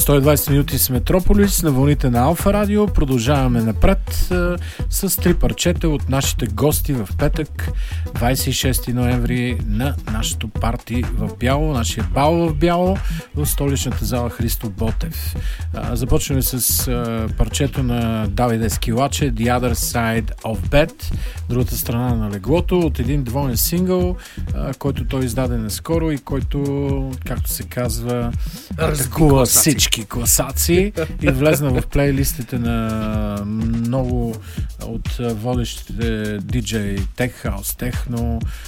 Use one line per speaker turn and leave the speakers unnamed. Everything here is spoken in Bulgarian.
120 минути с Метрополис на вълните на Алфа Радио. Продължаваме напред с три парчета от нашите гости в петък, 26 ноември, на нашото парти в бяло, нашия бал в бяло, в столичната зала Христо Ботев. Започваме с парчето на Давид Ескилаче, The Other Side of Bed, другата страна на леглото, от един двоен сингъл, който той издаде наскоро и който, както се казва, атакува всички класации и влезна в плейлистите на много от водещите диджей, Tech House, Techno,